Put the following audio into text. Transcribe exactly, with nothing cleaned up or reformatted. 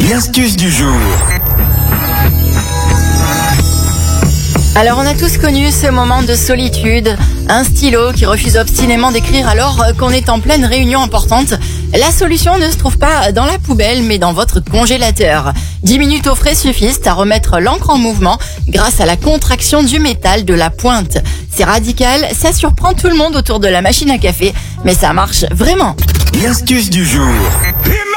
L'astuce du jour. Alors on a tous connu ce moment de solitude, un stylo qui refuse obstinément d'écrire alors qu'on est en pleine réunion importante. La solution ne se trouve pas dans la poubelle mais dans votre congélateur. dix minutes au frais suffisent à remettre l'encre en mouvement grâce à la contraction du métal de la pointe. C'est radical, ça surprend tout le monde autour de la machine à café, mais ça marche vraiment. L'astuce du jour.